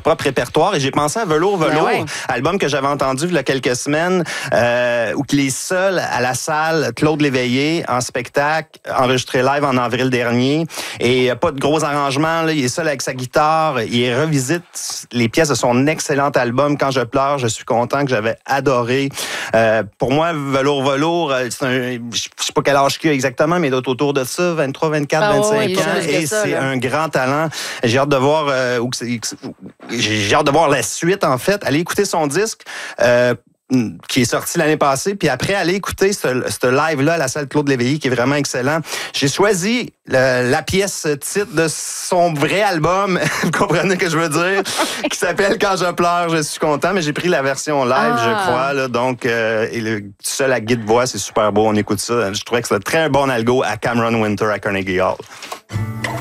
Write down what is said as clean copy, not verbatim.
propre répertoire. Et j'ai pensé à Velours, album que j'avais entendu il y a quelques semaines, où il est seul à la salle Claude Léveillé en spectacle, enregistré live en avril dernier. Et pas de gros arrangements, là. Il est seul avec sa guitare. Il revisite les pièces de son excellent album Quand je pleure, je suis content, que j'avais adoré. Pour moi, Velours, c'est je sais pas quel âge qu'il a exactement, mais il doit être autour de ça, 23, 24, 25 ans. Et c'est un grand talent. J'ai hâte de voir j'ai hâte de voir la suite, en fait. Allez écouter son disque. Qui est sorti l'année passée, puis après, aller écouter ce live-là à la salle Claude Léveillé, qui est vraiment excellent. J'ai choisi la pièce titre de son vrai album, vous comprenez ce que je veux dire, qui s'appelle Quand je pleure, je suis content, mais j'ai pris la version live, je crois, là, donc, et seul à guide-voix, c'est super beau, on écoute ça. Je trouvais que c'était très bon algo à Cameron Winter à Carnegie Hall.